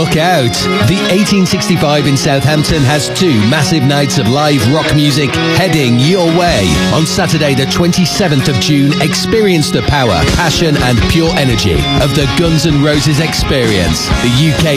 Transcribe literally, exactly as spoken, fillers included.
look out. The eighteen sixty-five in Southampton has two massive nights of live rock music heading your way. On Saturday the twenty-seventh of June, experience the power, passion and pure energy of the Guns N' Roses experience. The U K